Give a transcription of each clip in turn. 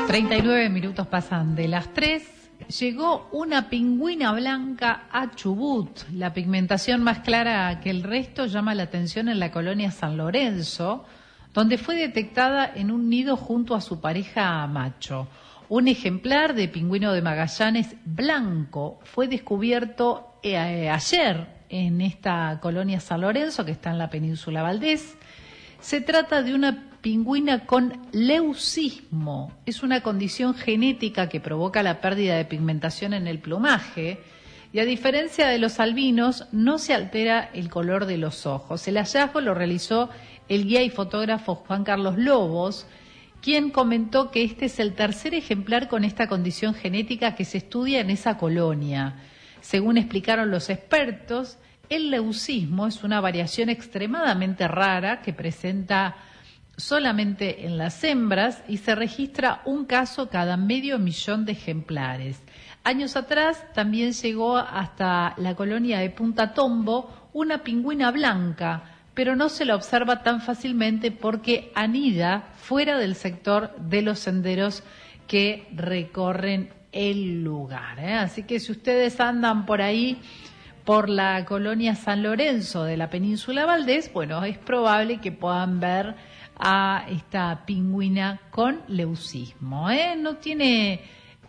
39 minutos pasan de las 3. Llegó una pingüina blanca a Chubut. La pigmentación más clara que el resto llama la atención en la colonia San Lorenzo, donde fue detectada en un nido junto a su pareja macho. Un ejemplar de pingüino de Magallanes blanco fue descubierto ayer en esta colonia San Lorenzo, que está en la península Valdés. Se trata de una pingüina con leucismo. Es una condición genética que provoca la pérdida de pigmentación en el plumaje y, a diferencia de los albinos, no se altera el color de los ojos. El hallazgo lo realizó el guía y fotógrafo Juan Carlos Lobos, quien comentó que este es el tercer ejemplar con esta condición genética que se estudia en esa colonia. Según explicaron los expertos, el leucismo es una variación extremadamente rara que presenta solamente en las hembras y se registra un caso cada 500.000 de ejemplares. Años atrás también llegó hasta la colonia de Punta Tombo una pingüina blanca, pero no se la observa tan fácilmente porque anida fuera del sector de los senderos que recorren el lugar. Así que si ustedes andan por ahí, por la colonia San Lorenzo de la península Valdés, bueno, es probable que puedan ver a esta pingüina con leucismo. No tiene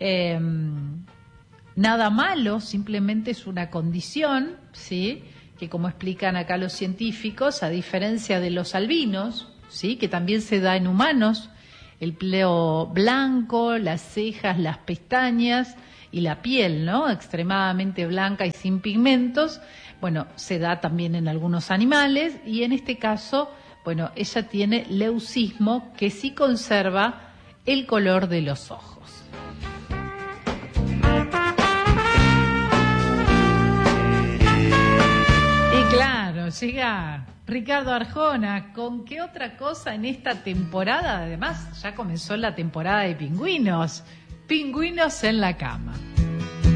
nada malo, simplemente es una condición, ¿sí?, que, como explican acá los científicos, a diferencia de los albinos, ¿sí?, que también se da en humanos, el pelo blanco, las cejas, las pestañas y la piel, ¿no?, extremadamente blanca y sin pigmentos, bueno, se da también en algunos animales y en este caso, bueno, ella tiene leucismo que sí conserva el color de los ojos. Y claro, llega Ricardo Arjona. ¿Con qué otra cosa en esta temporada? Además, ya comenzó la temporada de pingüinos. Pingüinos en la cama.